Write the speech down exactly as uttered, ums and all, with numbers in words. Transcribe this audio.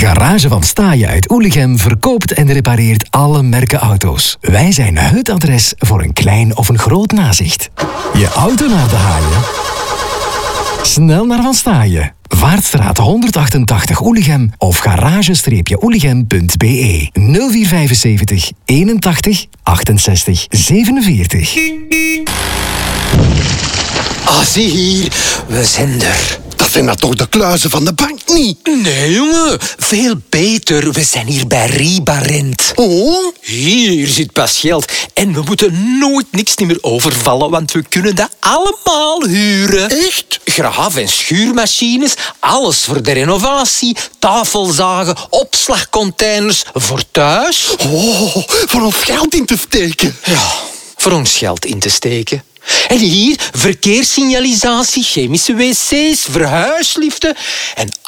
Garage van Staaien uit Oelichem verkoopt en repareert alle merken auto's. Wij zijn het adres voor een klein of een groot nazicht. Je auto naar de haaien? Snel naar Van Staaien. Vaartstraat honderdachtentachtig Oelichem of garage-oelichem punt be nul vier vijfenzeventig eenentachtig achtenzestig zevenenveertig. Ah, zie hier. We zijn er. Dat zijn dat toch de kluizen van de bank niet? Nee, jongen. Veel beter. We zijn hier bij Ribarent. Oh? Hier zit pas geld. En we moeten nooit niks meer overvallen, want we kunnen dat allemaal huren. Echt? Graaf- en schuurmachines, alles voor de renovatie, tafelzagen, opslagcontainers voor thuis. Oh, voor ons geld in te steken. Ja, voor ons geld in te steken. En hier verkeerssignalisatie, chemische wc's, verhuisliften en